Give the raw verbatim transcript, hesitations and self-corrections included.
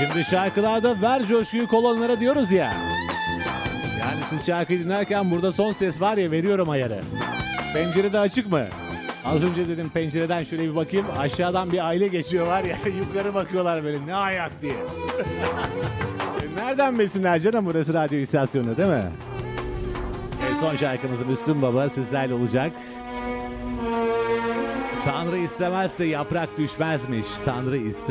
Şimdi şarkılarda ver coşkuyu kolonlara diyoruz ya. Yani siz şarkıyı dinlerken burada son ses var ya, veriyorum ayarı. Pencerede açık mı? Az önce dedim pencereden şöyle bir bakayım. Aşağıdan bir aile geçiyor var ya, yukarı bakıyorlar böyle ne ayak diye. Nereden bilsinler canım, burası radyo istasyonu değil mi? E son şarkımız Müslüm Baba sizlerle olacak. Tanrı istemezse yaprak düşmezmiş. Tanrı iste